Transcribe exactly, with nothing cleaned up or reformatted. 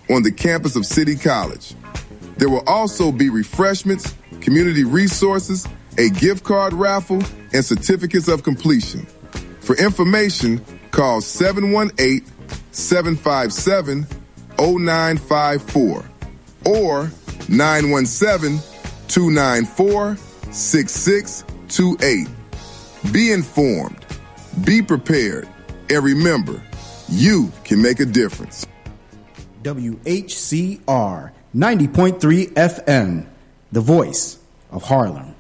on the campus of City College. There will also be refreshments, community resources, a gift card raffle, and certificates of completion. For information, call seven one eight, seven five seven, zero nine five four or nine one seven, two nine four, six six two eight. Be informed, be prepared, and remember, you can make a difference. W H C R ninety point three F M, the voice of Harlem.